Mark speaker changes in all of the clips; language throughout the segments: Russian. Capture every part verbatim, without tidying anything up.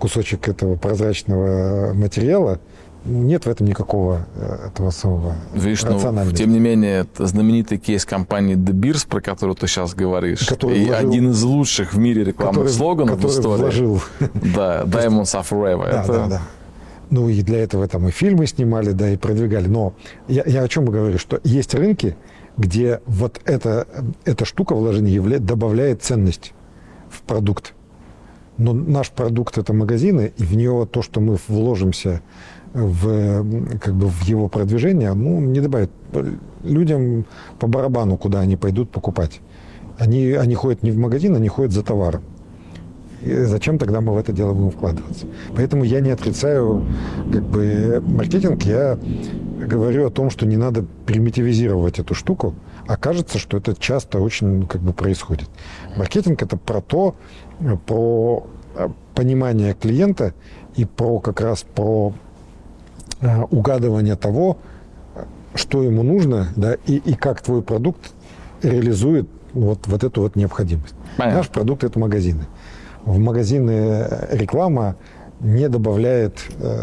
Speaker 1: кусочек этого прозрачного материала, нет в этом никакого этого самого рационального.
Speaker 2: Тем не менее, это знаменитый кейс компании De Beers, про которую ты сейчас говоришь,
Speaker 1: который
Speaker 2: и
Speaker 1: вложил,
Speaker 2: один из лучших в мире рекламных
Speaker 1: который,
Speaker 2: слоганов в истории.
Speaker 1: Вложил.
Speaker 2: Да, Diamonds are forever.
Speaker 1: Да,
Speaker 2: это...
Speaker 1: да, да. Ну и для этого там и фильмы снимали, да, и продвигали. Но я, я о чем говорю, что есть рынки, где вот эта, эта штука вложения являет, добавляет ценность в продукт. Но наш продукт – это магазины, и в него то, что мы вложимся в, как бы в его продвижение, ну, не добавит. Людям по барабану, куда они пойдут покупать. Они, они ходят не в магазин, они ходят за товаром. И зачем тогда мы в это дело будем вкладываться? Поэтому я не отрицаю как бы маркетинг, я говорю о том, что не надо примитивизировать эту штуку, а кажется, что это часто очень как бы происходит. Маркетинг – это про то, про понимание клиента и про как раз про угадывание того, что ему нужно, да, и, и как твой продукт реализует вот, вот эту вот необходимость. Понятно. Наш продукт – это магазины. В магазины реклама не добавляет,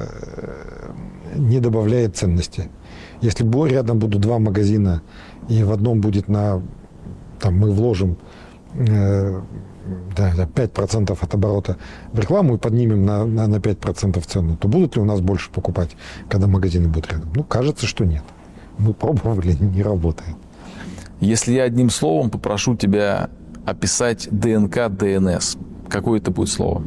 Speaker 1: не добавляет ценности. Если рядом будут два магазина, и в одном будет на, там, мы вложим да, пять процентов от оборота в рекламу и поднимем на, на, на пять процентов цену, то будут ли у нас больше покупать, когда магазины будут рядом? Ну, кажется, что нет. Мы пробовали, не работает.
Speaker 2: Если я одним словом попрошу тебя описать ДНК ДНС, какое это будет слово?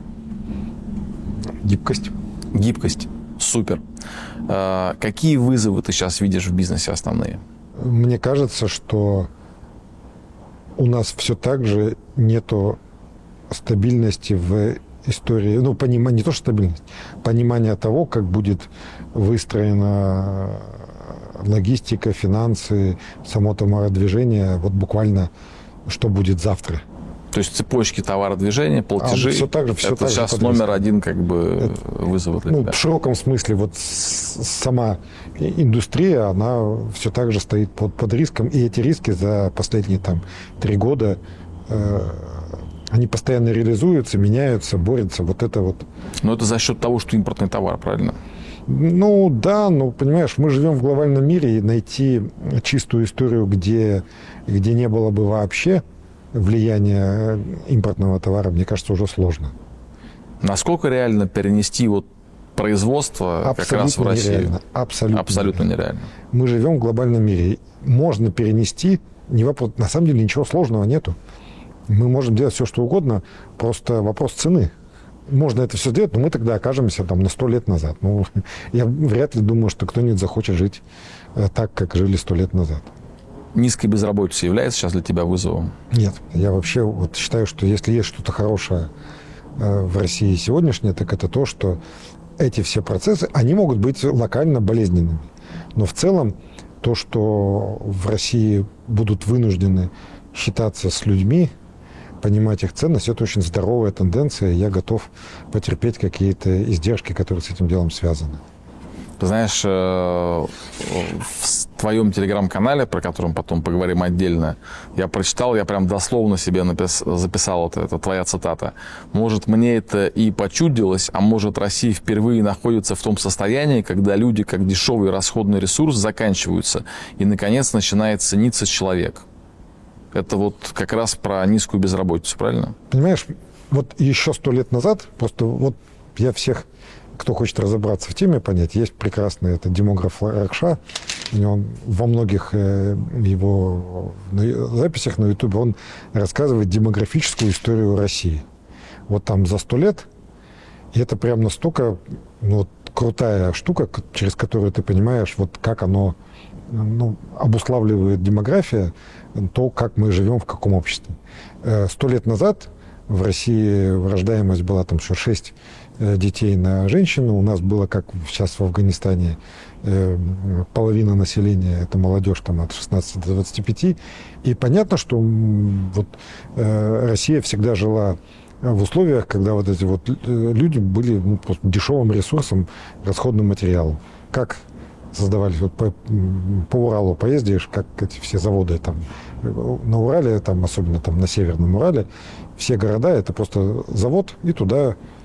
Speaker 1: Гибкость.
Speaker 2: Гибкость. Супер. А, какие вызовы ты сейчас видишь в бизнесе основные?
Speaker 1: Мне кажется, что у нас все так же нету стабильности в истории, ну, понимание, не то, что стабильность, понимание того, как будет выстроена логистика, финансы, само товародвижение, вот буквально что будет завтра.
Speaker 2: То есть цепочки товародвижения, платежи,
Speaker 1: а все так же, все
Speaker 2: это
Speaker 1: так
Speaker 2: сейчас
Speaker 1: же
Speaker 2: номер один как бы это, вызов для
Speaker 1: ну,
Speaker 2: тебя.
Speaker 1: В широком смысле вот сама индустрия, она все так же стоит под, под риском, и эти риски за последние там три года э, они постоянно реализуются, меняются, борются, вот это вот.
Speaker 2: Но это за счет того, что импортный товар, правильно?
Speaker 1: Ну да, ну понимаешь, мы живем в глобальном мире, и найти чистую историю, где, где не было бы вообще влияния импортного товара, мне кажется, уже сложно.
Speaker 2: Насколько реально перенести вот производство
Speaker 1: абсолютно
Speaker 2: как раз в Россию?
Speaker 1: Нереально. Абсолютно,
Speaker 2: Абсолютно нереально.
Speaker 1: Мы живем в глобальном мире. Можно перенести, не вопрос, на самом деле ничего сложного нету. Мы можем делать все, что угодно, просто вопрос цены. Можно это все сделать, но мы тогда окажемся там на сто лет назад. Ну, я вряд ли думаю, что кто-нибудь захочет жить так, как жили сто лет назад.
Speaker 2: Низкая безработица является сейчас для тебя вызовом?
Speaker 1: Нет. Я вообще вот считаю, что если есть что-то хорошее в России сегодняшнее, так это то, что эти все процессы, они могут быть локально болезненными. Но в целом то, что в России будут вынуждены считаться с людьми, понимать их ценность, это очень здоровая тенденция. Я готов потерпеть какие-то издержки, которые с этим делом связаны.
Speaker 2: Ты знаешь, в твоем телеграм-канале, про который потом поговорим отдельно, я прочитал, я прям дословно себе напис... записал, это, это твоя цитата. Может, мне это и почудилось, а может, Россия впервые находится в том состоянии, когда люди, как дешевый расходный ресурс, заканчиваются, и, наконец, начинает цениться человек. Это вот как раз про низкую безработицу, правильно?
Speaker 1: Понимаешь, вот еще сто лет назад, просто вот я всех, кто хочет разобраться в теме, понять, есть прекрасный это демограф Ракша, он во многих его записях на Ютубе он рассказывает демографическую историю России. Вот там за сто лет, и это прям настолько ну, вот, крутая штука, через которую ты понимаешь, вот как оно ну, обуславливает демография, то, как мы живем, в каком обществе. Сто лет назад в России рождаемость была там еще шесть детей на женщину. У нас было, как сейчас в Афганистане, половина населения, это молодежь там, от шестнадцати до двадцати пяти. И понятно, что вот, Россия всегда жила в условиях, когда вот эти вот люди были ну, дешевым ресурсом, расходным материалом. Как создавались, вот по, по Уралу поездишь, как эти все заводы там на Урале, там, особенно там на Северном Урале, все города, это просто завод, и туда